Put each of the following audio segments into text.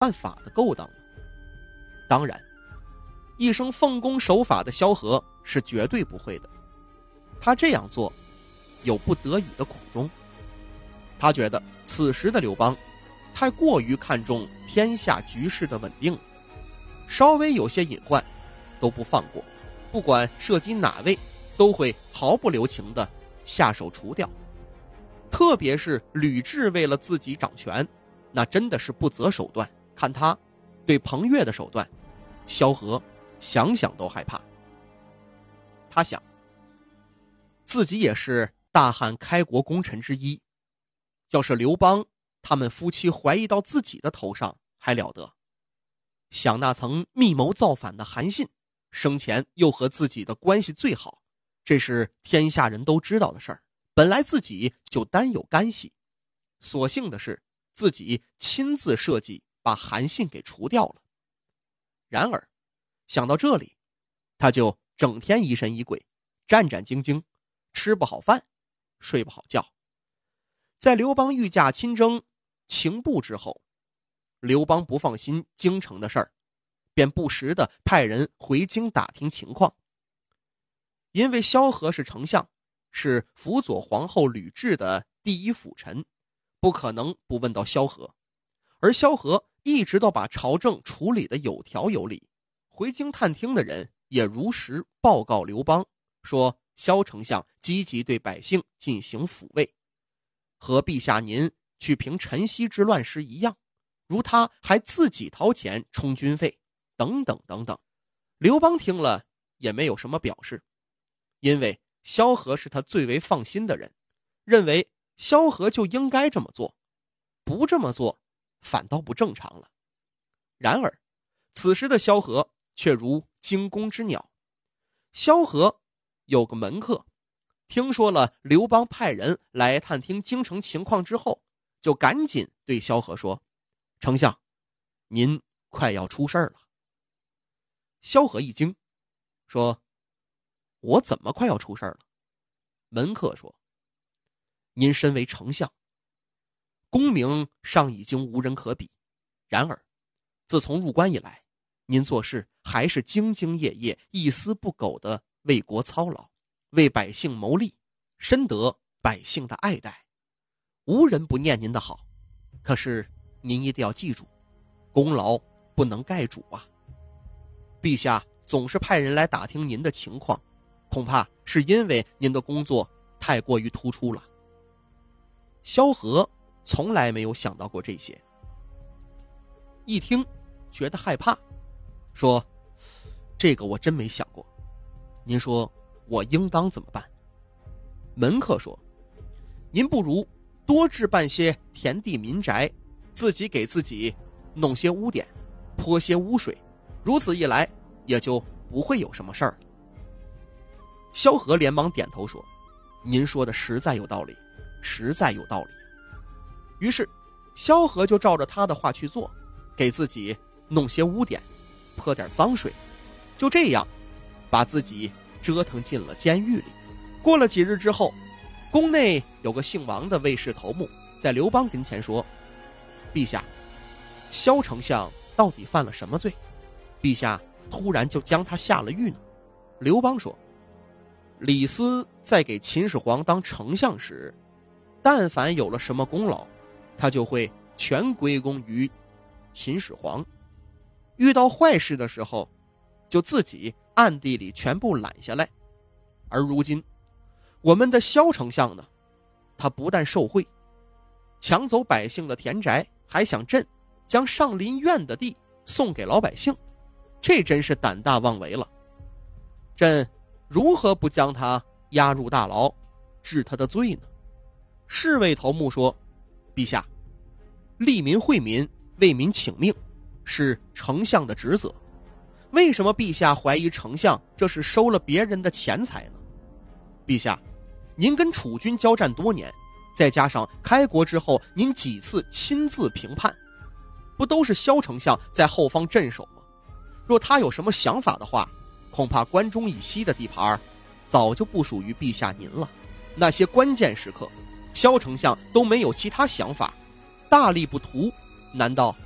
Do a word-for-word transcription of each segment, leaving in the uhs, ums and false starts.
犯法的勾当呢？当然，一生奉公守法的萧何是绝对不会的。他这样做有不得已的苦衷。他觉得此时的刘邦太过于看重天下局势的稳定了，稍微有些隐患都不放过，不管涉及哪位都会毫不留情地下手除掉。特别是吕雉为了自己掌权，那真的是不择手段。看他对彭越的手段，萧何想想都害怕。他想，自己也是大汉开国功臣之一，要是刘邦他们夫妻怀疑到自己的头上还了得。想那曾密谋造反的韩信，生前又和自己的关系最好，这是天下人都知道的事儿。本来自己就担有干系，所幸的是自己亲自设计把韩信给除掉了。然而想到这里，他就整天疑神疑鬼，战战兢兢，吃不好饭，睡不好觉。在刘邦御驾亲征秦部之后，刘邦不放心京城的事儿，便不时地派人回京打听情况。因为萧何是丞相，是辅佐皇后吕雉的第一辅臣，不可能不问到萧何。而萧何一直都把朝政处理得有条有理，回京探听的人也如实报告刘邦，说萧丞相积极对百姓进行抚慰，和陛下您去平陈豨之乱时一样，如他还自己掏钱充军费，等等等等。刘邦听了也没有什么表示，因为萧何是他最为放心的人，认为萧何就应该这么做，不这么做反倒不正常了。然而此时的萧何却如惊弓之鸟。萧何有个门客，听说了刘邦派人来探听京城情况之后，就赶紧对萧何说，丞相，您快要出事了。萧何一惊，说，我怎么快要出事了？门客说，您身为丞相，功名上已经无人可比，然而自从入关以来，您做事还是兢兢业业，一丝不苟地为国操劳，为百姓谋利，深得百姓的爱戴，无人不念您的好。可是您一定要记住，功劳不能盖主啊。陛下总是派人来打听您的情况，恐怕是因为您的工作太过于突出了。萧何从来没有想到过这些，一听觉得害怕，说，这个我真没想过，您说我应当怎么办？门客说，您不如多置办些田地民宅，自己给自己弄些污点，泼些污水，如此一来也就不会有什么事儿了。萧何连忙点头说，您说的实在有道理，实在有道理。于是萧何就照着他的话去做，给自己弄些污点，泼点脏水，就这样把自己折腾进了监狱里。过了几日之后，宫内有个姓王的卫士头目在刘邦跟前说，陛下，萧丞相到底犯了什么罪？陛下突然就将他下了狱呢？刘邦说，李斯在给秦始皇当丞相时，但凡有了什么功劳，他就会全归功于秦始皇，遇到坏事的时候就自己暗地里全部揽下来。而如今我们的萧丞相呢，他不但受贿，抢走百姓的田宅，还想朕将上林苑的地送给老百姓，这真是胆大妄为了。朕如何不将他押入大牢，治他的罪呢？侍卫头目说，陛下，利民惠民，为民请命，是丞相的职责，为什么陛下怀疑丞相这是收了别人的钱财呢？陛下，您跟楚军交战多年，再加上开国之后您几次亲自平叛，不都是萧丞相在后方镇守吗？若他有什么想法的话，恐怕关中以西的地盘早就不属于陛下您了。那些关键时刻，萧丞相都没有其他想法，大力不图，难道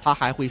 他还会